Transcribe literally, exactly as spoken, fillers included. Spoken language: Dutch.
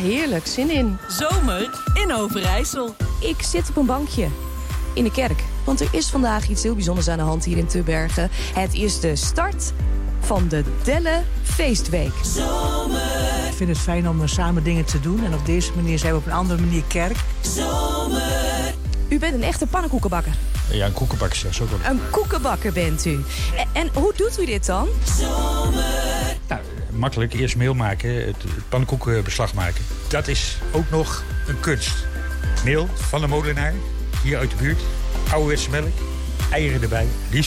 heerlijk. Zin in. Zomer in Overijssel. Ik zit op een bankje in de kerk. Want er is vandaag iets heel bijzonders aan de hand hier in Tubbergen. Het is de start van de Delle Feestweek. Zomer. Ik vind het fijn om samen dingen te doen. En op deze manier zijn we op een andere manier kerk. Zomer. U bent een echte pannenkoekenbakker. Ja, een koekenbakker zelfs ook wel. Een koekenbakker bent u. En, en hoe doet u dit dan? Zomer. Nou, makkelijk. Eerst meel maken, het, het pannenkoekenbeslag maken. Dat is ook nog een kunst. Meel van de molenaar, hier uit de buurt. Ouderwetse melk, eieren erbij.